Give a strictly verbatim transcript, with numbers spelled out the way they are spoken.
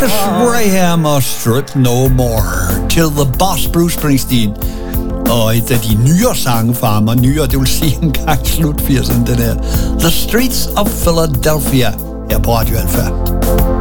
Otis Graham og Strip No More til The Boss Bruce Springsteen. Og et af de nyere sange fra ham, og nyere, det vil sige en gang slut firserne, den her The Streets of Philadelphia her på Radio Alpha.